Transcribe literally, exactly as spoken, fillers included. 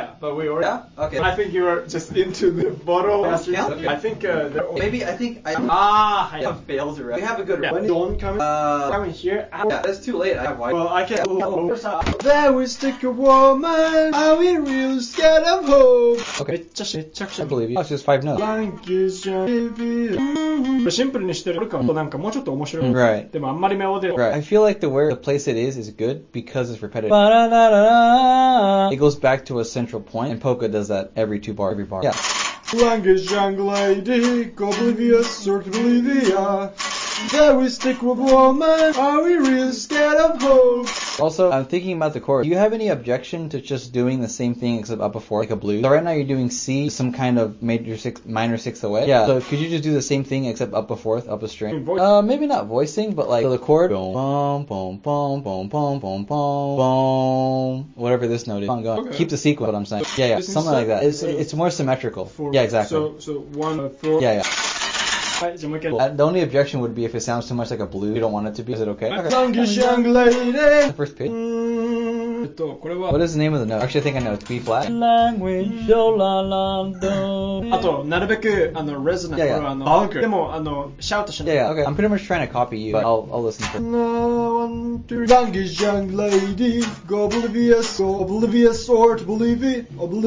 Yeah, but we already. Yeah? Okay. I think you were just into the bottle. Yeah, okay. I think uh, they're all- Maybe I think I Ah, I have failed already. We have a good yeah. one. When Dawn coming? Uh, Coming here? yeah, that's too late. I have white. Well, I can. There we stick a woman. Are we real scared of hope? Okay. めっちゃしめっちゃくちゃ I believe you. Oh, it's just five notes. シンプルにしてるからなんかもうちょっと面白い。 Right. でもあんまりメロディー。 Right. I feel like the where the place it is is good because it's repetitive. Ba-da-da-da-da. It goes back to a central point, and polka does that every two bar, every bar. Yeah. Language young lady, oblivious, sort of Olivia. There we stick with woman. Are we real scared of hope? Also, I'm thinking about the chord. Do you have any objection to just doing the same thing except up a fourth, like a blues? So right now you're doing C, some kind of major sixth, minor sixth away. Yeah. So could you just do the same thing except up a fourth, up a string? Uh, maybe not voicing, but like so the chord. Boom, boom, boom, boom, boom, boom, boom, boom. Whatever this note is. Go on, go on. Okay. Keep the sequence. What I'm saying. Yeah, yeah. Something like that. It's it's more symmetrical. Four. Yeah, exactly. So so one uh, four. Yeah, yeah. はい、じゃあもう一回。 Uh, the only objection would be if it sounds too much like a blues. You don't want it to be. Is it okay? Okay. Language young lady. The first pitch. えっとこれは What is the name of the note? Actually, I think I know. It's B flat. あとなるべくあの resonant こ Yeah, yeah. れはあのバウクでもあのシャウトしない。 Yeah, yeah. Okay. I'm pretty much trying to copy you, but I'll I'll listen first. Language young lady, go oblivious, go oblivious or to believe it, oblivious.